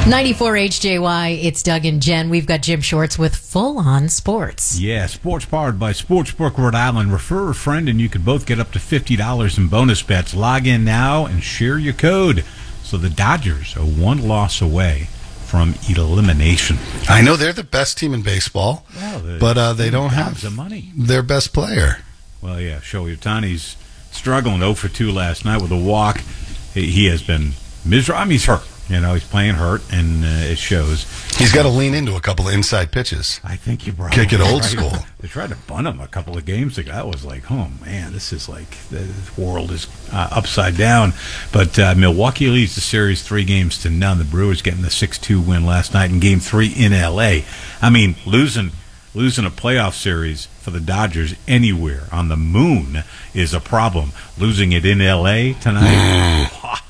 94 HJY, it's Doug and Jen. We've got Jim Shorts with Full On Sports. Yeah, sports powered by Sportsbook Rhode Island. Refer a friend and you could both get up to $50 in bonus bets. Log in now and share your code. So the Dodgers are one loss away from elimination. I know they're the best team in baseball, but they don't have the money. Their best player. Well, yeah, Shohei Ohtani's struggling 0 for 2 last night with a walk. He has been miserable. I mean, he's hurt. You know, he's playing hurt, and it shows. He's got to lean into a couple of inside pitches. I think you probably kick it old right. school. They tried to bunt him a couple of games ago. That was like, oh, man, this is like the world is upside down. But Milwaukee leads the series 3-0. The Brewers getting the 6-2 win last night in Game 3 in L.A. I mean, losing a playoff series for the Dodgers anywhere on the moon is a problem. Losing it in L.A. tonight,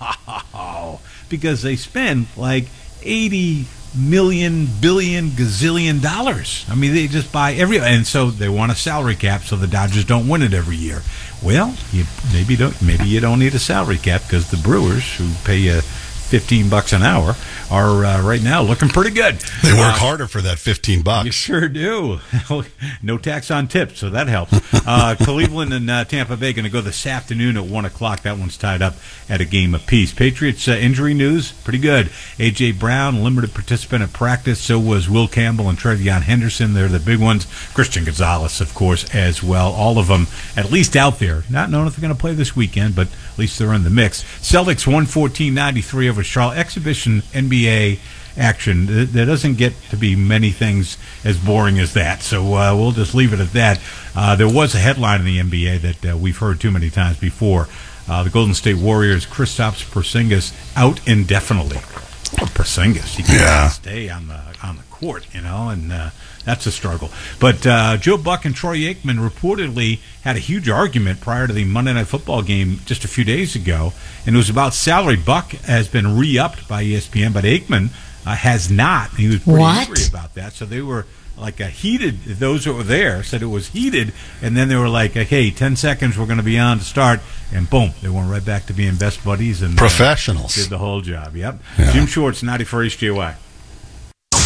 because they spend like $80 million, billion, gazillion dollars. I mean, they just buy and so they want a salary cap so the Dodgers don't win it every year. Well, maybe you don't need a salary cap because the Brewers, who pay you $15 an hour, are right now looking pretty good. They work harder for that $15. You sure do. No tax on tips, so that helps. Cleveland and Tampa Bay going to go this afternoon at 1 o'clock. That one's tied up at a game apiece. Patriots injury news, pretty good. A.J. Brown, limited participant at practice. So was Will Campbell and Trevion Henderson. They're the big ones. Christian Gonzalez, of course, as well. All of them at least out there. Not knowing if they're going to play this weekend, but at least they're in the mix. Celtics 114-93 over Charlotte. Exhibition NBA action. There doesn't get to be many things as boring as that, so we'll just leave it at that. There was a headline in the NBA that we've heard too many times before. The Golden State Warriors, Kristaps Porzingis out indefinitely. Porzingis, he can't stay on the court, you know, and that's a struggle. But Joe Buck and Troy Aikman reportedly had a huge argument prior to the Monday Night Football game just a few days ago, and it was about salary. Buck has been re-upped by ESPN, but Aikman has not. He was pretty angry about that. So they were like heated. Those that were there said it was heated, and then they were like, "Hey, 10 seconds, we're going to be on to start," and boom, they went right back to being best buddies and professionals. Did the whole job. Yep. Yeah. Jim Shorts, 94 HJY.